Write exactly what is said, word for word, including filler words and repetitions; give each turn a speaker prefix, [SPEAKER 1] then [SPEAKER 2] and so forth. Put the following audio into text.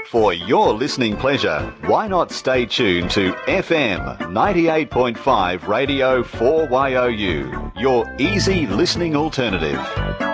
[SPEAKER 1] For your listening pleasure, why not stay tuned to F M ninety-eight point five Radio four Y O U, your easy listening alternative.